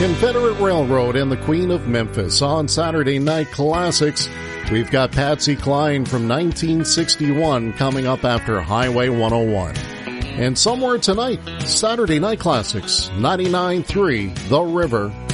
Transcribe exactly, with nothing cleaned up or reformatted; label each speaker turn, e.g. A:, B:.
A: Confederate Railroad and the Queen of Memphis. On Saturday Night Classics, we've got Patsy Cline from nineteen sixty-one coming up after Highway one oh one. And somewhere tonight, Saturday Night Classics, ninety-nine point three The River.